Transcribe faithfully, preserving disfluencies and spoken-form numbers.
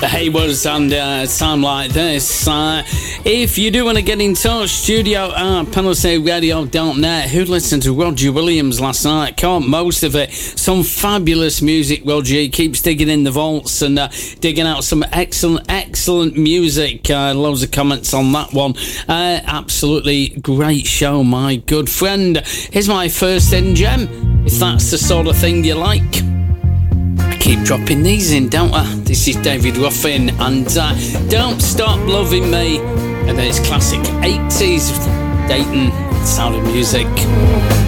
Haywards and uh, time like this. Uh, if you do want to get in touch, studio at penalty radio dot net. Who listened to Roger Williams last night? Caught most of it. Some fabulous music. Roger he keeps digging in the vaults and uh, digging out some excellent, excellent music. Uh, loads of comments on that one. Uh, absolutely great show, my good friend. Here's my first in gem, if that's the sort of thing you like. Keep dropping these in, don't I? This is David Ruffin and uh, Don't Stop Loving Me. And then it's classic eighties Dayton sound of music.